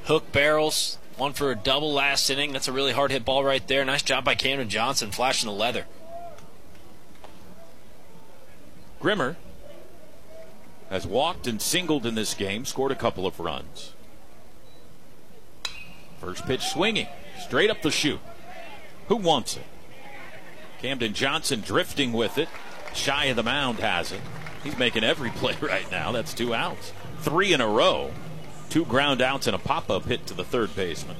hook barrels. One for a double last inning. That's a really hard hit ball right there. Nice job by Camden Johnson flashing the leather. Grimmer has walked and singled in this game, scored a couple of runs. First pitch swinging, straight up the chute. Who wants it? Camden Johnson drifting with it. Shy of the mound has it. He's making every play right now. That's 2 outs. 3 in a row. 2 ground outs and a pop-up hit to the third baseman.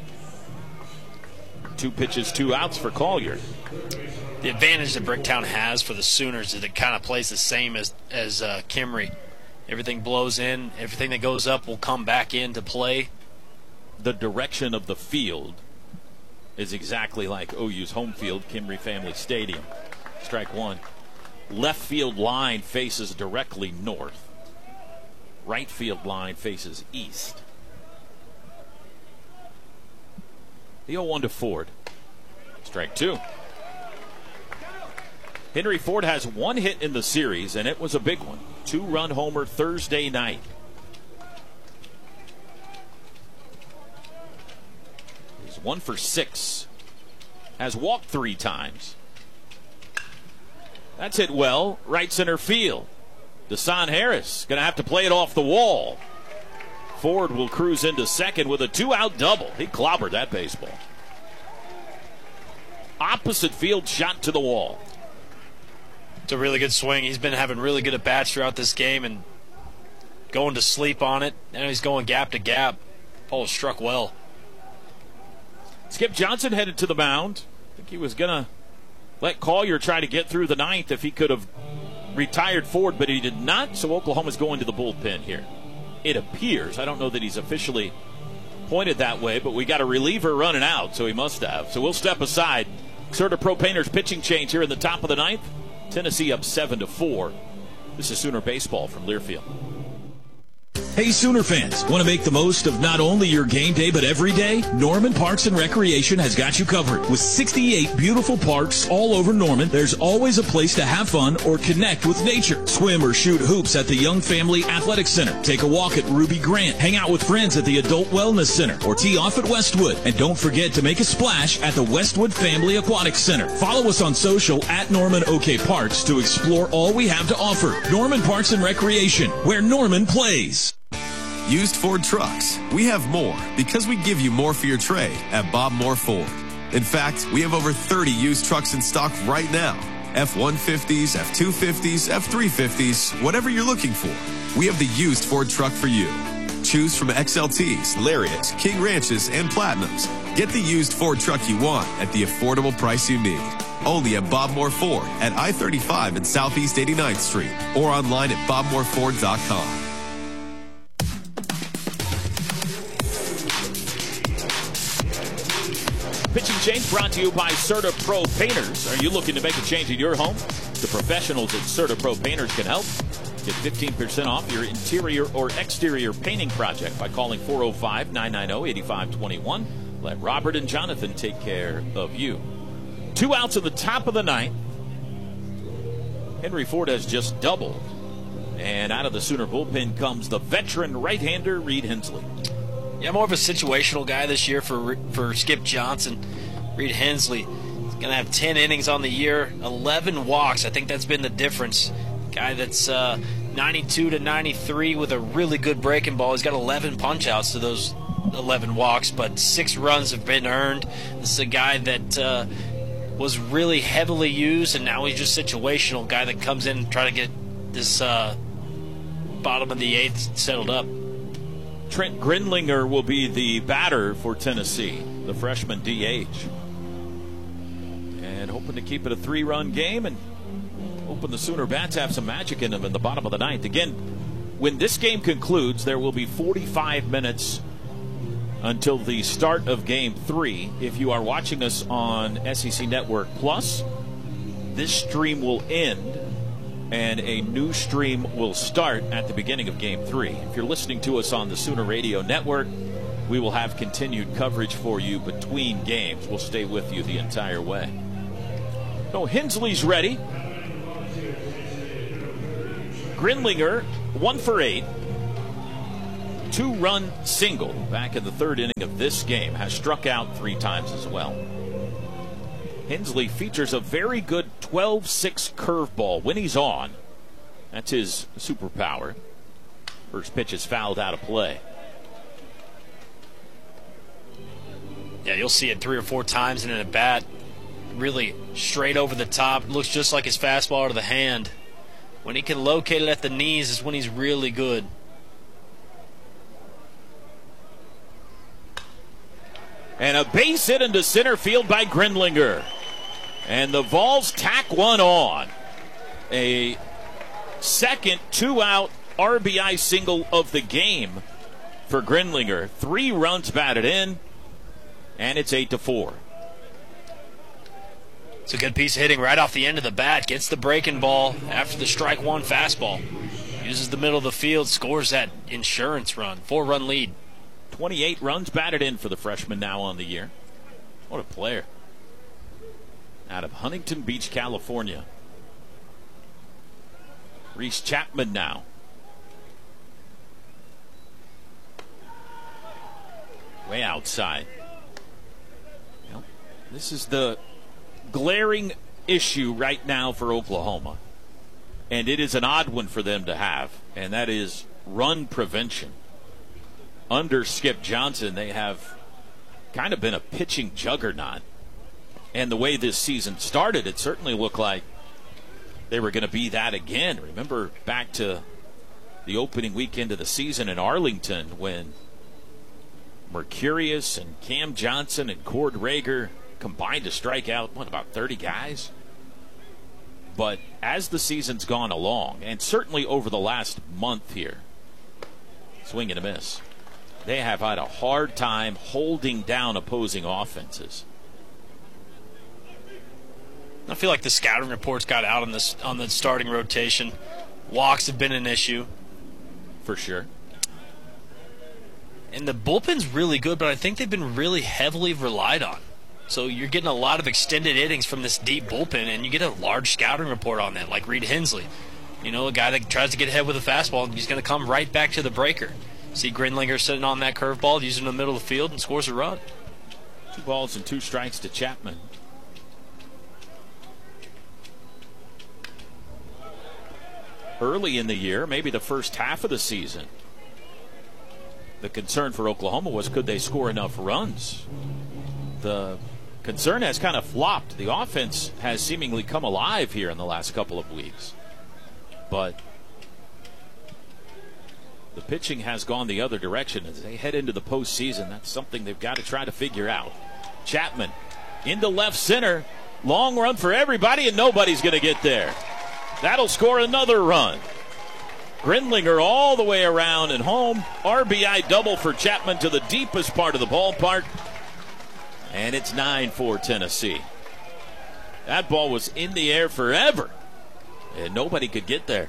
2 pitches, 2 outs for Collier. The advantage that Bricktown has for the Sooners is it kind of plays the same as Kimry. Everything blows in. Everything that goes up will come back into play. The direction of the field is exactly like OU's home field, Kimry Family Stadium. Strike one. Left field line faces directly north. Right field line faces east. The 0-1 to Ford. Strike two. Henry Ford has 1 hit in the series, and it was a big one. 2-run homer Thursday night. He's 1 for 6. Has walked 3 times. That's hit well, right center field. Desan Harris going to have to play it off the wall. Ford will cruise into second with a 2-out double. He clobbered that baseball. Opposite field shot to the wall. It's a really good swing. He's been having really good at-bats throughout this game and going to sleep on it. Now he's going gap to gap. Ball struck well. Skip Johnson headed to the mound. I think he was going to let Collier try to get through the ninth if he could have retired Ford, but he did not, so Oklahoma's going to the bullpen here. It appears. I don't know that he's officially pointed that way, but we got a reliever running out, so he must have. So we'll step aside. CertaPro Painters pitching change here in the top of the ninth. Tennessee up 7-4. This is Sooner Baseball from Learfield. Hey, Sooner fans, want to make the most of not only your game day, but every day? Norman Parks and Recreation has got you covered. With 68 beautiful parks all over Norman, there's always a place to have fun or connect with nature. Swim or shoot hoops at the Young Family Athletic Center. Take a walk at Ruby Grant. Hang out with friends at the Adult Wellness Center. Or tee off at Westwood. And don't forget to make a splash at the Westwood Family Aquatic Center. Follow us on social at Norman OK Parks to explore all we have to offer. Norman Parks and Recreation, where Norman plays. Used Ford trucks. We have more because we give you more for your trade at Bob Moore Ford. In fact, we have over 30 used trucks in stock right now. F-150s, F-250s, F-350s, whatever you're looking for. We have the used Ford truck for you. Choose from XLTs, Lariats, King Ranches, and Platinums. Get the used Ford truck you want at the affordable price you need. Only at Bob Moore Ford at I-35 and Southeast 89th Street or online at bobmooreford.com. Pitching change brought to you by CertaPro Painters. Are you looking to make a change in your home? The professionals at CertaPro Painters can help. Get 15% off your interior or exterior painting project by calling 405-990-8521. Let Robert and Jonathan take care of you. 2 outs in the top of the ninth. Henry Ford has just doubled. And out of the Sooner bullpen comes the veteran right-hander Reed Hensley. Yeah, more of a situational guy this year for Skip Johnson. Reed Hensley is going to have 10 innings on the year, 11 walks. I think that's been the difference. Guy that's 92 to 93 with a really good breaking ball. He's got 11 punch-outs to those 11 walks, but 6 runs have been earned. This is a guy that was really heavily used, and now he's just situational. Guy that comes in and try to get this bottom of the 8th settled up. Trent Grinlinger will be the batter for Tennessee, the freshman DH. And hoping to keep it a 3-run game and hoping the Sooner Bats have some magic in them in the bottom of the ninth. Again, when this game concludes, there will be 45 minutes until the start of Game 3. If you are watching us on SEC Network Plus, this stream will end and a new stream will start at the beginning of Game 3. If you're listening to us on the Sooner Radio Network, we will have continued coverage for you between games. We'll stay with you the entire way. So Hensley's ready. Grinlinger, 1 for 8. 2-run single back in the third inning of this game. Has struck out 3 times as well. Hensley features a very good 12-6 curveball when he's on. That's his superpower. First pitch is fouled out of play. Yeah, you'll see it 3 or 4 times in an at-bat. Really straight over the top. Looks just like his fastball to the hand. When he can locate it at the knees is when he's really good. And a base hit into center field by Grindlinger. And the Vols tack one on. A second 2-out RBI single of the game for Grindlinger. 3 runs batted in, and it's 8-4. It's a good piece of hitting right off the end of the bat. Gets the breaking ball after the strike one fastball. Uses the middle of the field, scores that insurance run. 4-run lead. 28 runs batted in for the freshman now on the year. What a player. Out of Huntington Beach, California. Reese Chapman now. Way outside. Well, this is the glaring issue right now for Oklahoma. And it is an odd one for them to have, and that is run prevention. Under Skip Johnson, they have kind of been a pitching juggernaut. And the way this season started, it certainly looked like they were going to be that again. Remember back to the opening weekend of the season in Arlington when Mercurius and Cam Johnson and Cord Rager combined to strike out, about 30 guys? But as the season's gone along, and certainly over the last month here, swing and a miss, they have had a hard time holding down opposing offenses. I feel like the scouting reports got out on the starting rotation. Walks have been an issue. For sure. And the bullpen's really good, but I think they've been really heavily relied on. So you're getting a lot of extended innings from this deep bullpen, and you get a large scouting report on that, like Reed Hensley. You know, a guy that tries to get ahead with a fastball, and he's going to come right back to the breaker. See Grindlinger sitting on that curveball, using it in the middle of the field, and scores a run. 2 balls and 2 strikes to Chapman. Early in the year, maybe the first half of the season, the concern for Oklahoma was, could they score enough runs? The concern has kind of flopped. The offense has seemingly come alive here in the last couple of weeks. But the pitching has gone the other direction. As they head into the postseason, that's something they've got to try to figure out. Chapman into left center. Long run for everybody, and nobody's going to get there. That'll score another run. Grindlinger all the way around and home. RBI double for Chapman to the deepest part of the ballpark. And it's 9-4 Tennessee. That ball was in the air forever, and nobody could get there.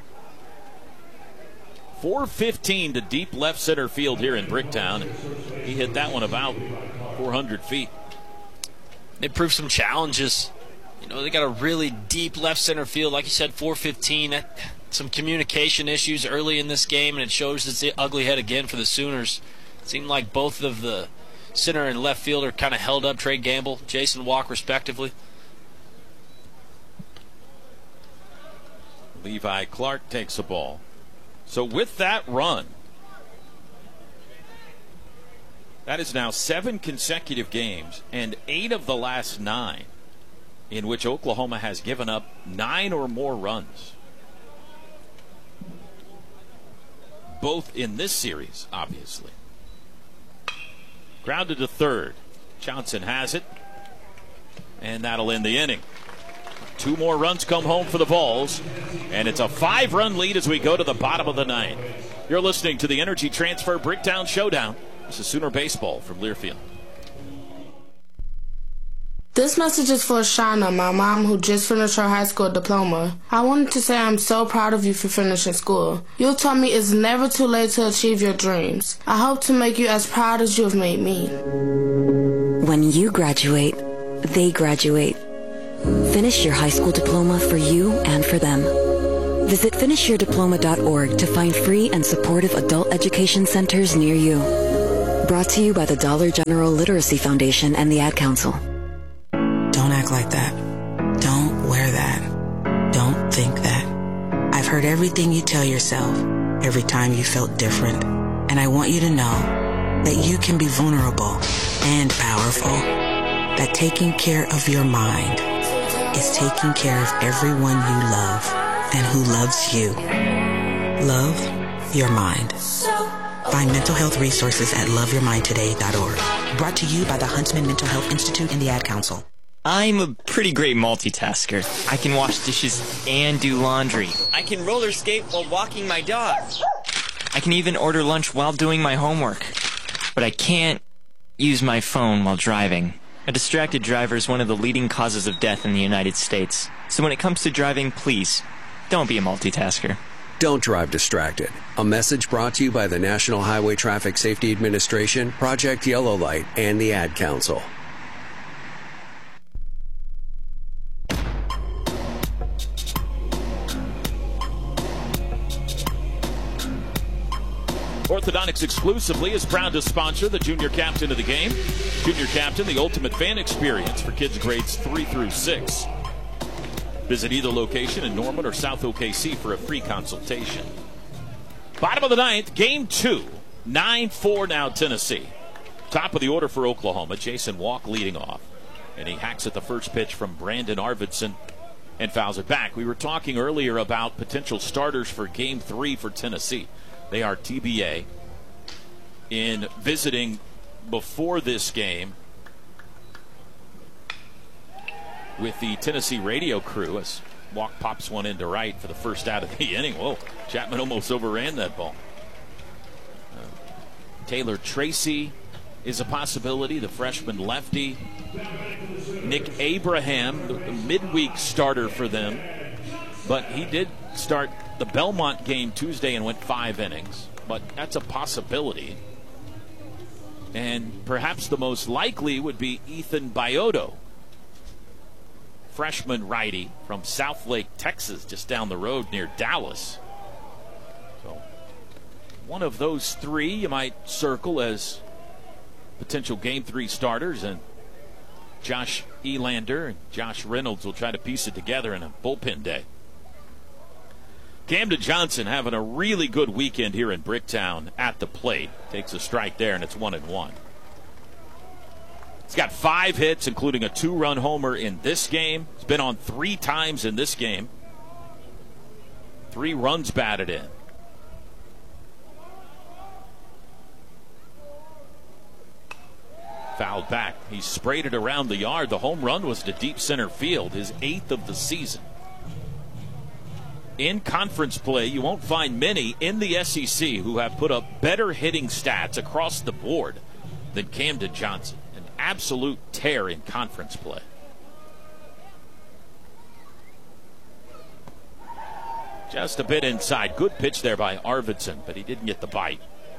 415 to deep left center field here in Bricktown. He hit that one about 400 feet. It proved some challenges. You know, they got a really deep left center field. Like you said, 415. Some communication issues early in this game, and it shows its ugly head again for the Sooners. It seemed like both of the center and left fielder kind of held up Trey Gamble, Jason Walk, respectively. Levi Clark takes the ball. So with that run, that is now 7 consecutive games and 8 of the last 9 in which Oklahoma has given up 9 or more runs. Both in this series, obviously. Grounded to third. Johnson has it, and that'll end the inning. 2 more runs come home for the Vols, and it's a 5-run lead as we go to the bottom of the 9th. You're listening to the Energy Transfer Bricktown Showdown. This is Sooner Baseball from Learfield. This message is for Shauna, my mom, who just finished her high school diploma. I wanted to say I'm so proud of you for finishing school. You taught me it's never too late to achieve your dreams. I hope to make you as proud as you have made me. When you graduate, they graduate. Finish your high school diploma for you and for them. Visit finishyourdiploma.org to find free and supportive adult education centers near you. Brought to you by the Dollar General Literacy Foundation and the Ad Council. Don't act like that. Don't wear that. Don't think that. I've heard everything you tell yourself every time you felt different. And I want you to know that you can be vulnerable and powerful. That taking care of your mind is taking care of everyone you love and who loves you. Love your mind. Find mental health resources at loveyourmindtoday.org. Brought to you by the Huntsman Mental Health Institute and the Ad Council. I'm a pretty great multitasker. I can wash dishes and do laundry. I can roller skate while walking my dog. I can even order lunch while doing my homework. But I can't use my phone while driving. A distracted driver is one of the leading causes of death in the United States. So when it comes to driving, please, don't be a multitasker. Don't drive distracted. A message brought to you by the National Highway Traffic Safety Administration, Project Yellow Light, and the Ad Council. Orthodontics exclusively is proud to sponsor the Junior Captain of the game. Junior Captain, the ultimate fan experience for kids grades 3 through 6. Visit either location in Norman or South OKC for a free consultation. Bottom of the ninth, game 2. 9-4 now Tennessee. Top of the order for Oklahoma. Jason Walk leading off. And he hacks at the first pitch from Brandon Arvidsson and fouls it back. We were talking earlier about potential starters for game 3 for Tennessee. They are TBA. In visiting before this game with the Tennessee radio crew as Walk pops one into right for the first out of the inning. Whoa, Chapman almost overran that ball. Taylor Tracy is a possibility, the freshman lefty. Nick Abraham, the midweek starter for them, but he did start the Belmont game Tuesday and went 5 innings, but that's a possibility. And perhaps the most likely would be Ethan Bioto, freshman righty from Southlake, Texas, just down the road near Dallas. So one of those 3 you might circle as potential game 3 starters, and Josh Elander and Josh Reynolds will try to piece it together in a bullpen day. Camden Johnson having a really good weekend here in Bricktown at the plate. Takes a strike there, and it's 1-1. He's got 5 hits, including a 2-run homer in this game. He's been on 3 times in this game. 3 runs batted in. Fouled back. He sprayed it around the yard. The home run was to deep center field, his 8th of the season. In conference play, you won't find many in the SEC who have put up better hitting stats across the board than Camden Johnson. An absolute tear in conference play. Just a bit inside. Good pitch there by Arvidsson, but he didn't get the bite.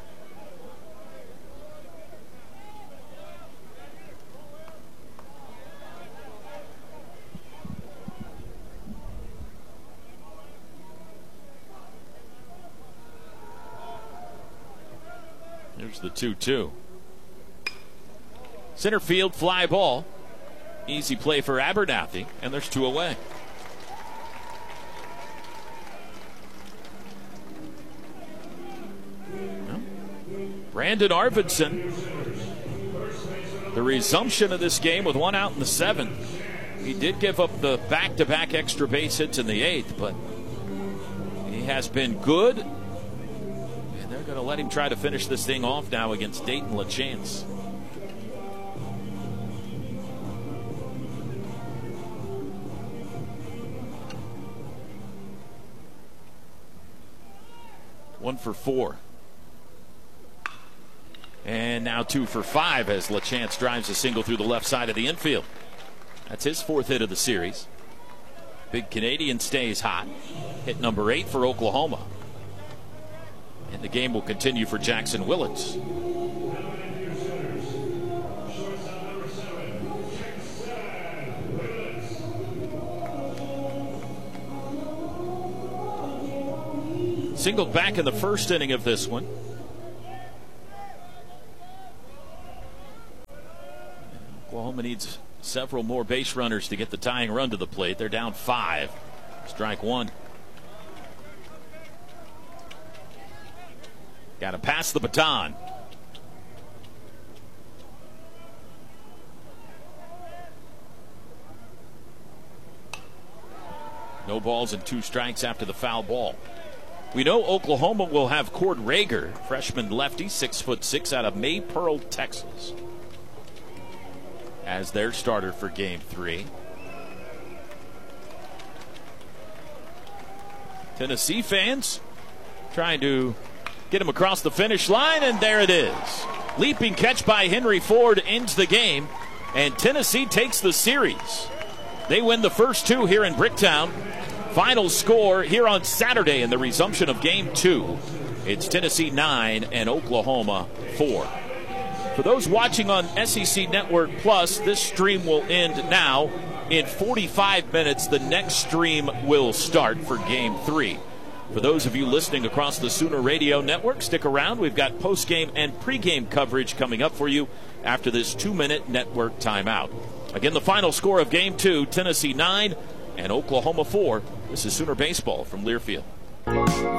Here's the 2-2. Center field fly ball. Easy play for Abernathy, and there's 2 away. Brandon Arvidsson, the resumption of this game with 1 out in the 7th. He did give up the back-to-back extra base hits in the 8th, but he has been good. And they're going to let him try to finish this thing off now against Dayton LaChance. One for 4. And now 2 for 5 as LaChance drives a single through the left side of the infield. That's his 4th hit of the series. Big Canadian stays hot. Hit number 8 for Oklahoma. And the game will continue for Jackson Willits. Singled back in the first inning of this one. Oklahoma needs several more base runners to get the tying run to the plate. They're down 5. Strike 1. Got to pass the baton. No balls and 2 strikes after the foul ball. We know Oklahoma will have Cord Rager, freshman lefty, 6'6", out of Maypearl, Texas, as their starter for Game 3. Tennessee fans trying to get him across the finish line, and there it is. Leaping catch by Henry Ford ends the game, and Tennessee takes the series. They win the first 2 here in Bricktown. Final score here on Saturday in the resumption of Game 2. It's Tennessee 9 and Oklahoma 4. For those watching on SEC Network Plus, this stream will end now. In 45 minutes, the next stream will start for Game 3. For those of you listening across the Sooner Radio Network, stick around. We've got post-game and pre-game coverage coming up for you after this 2-minute network timeout. Again, the final score of Game 2, Tennessee 9 and Oklahoma 4. This is Sooner Baseball from Learfield.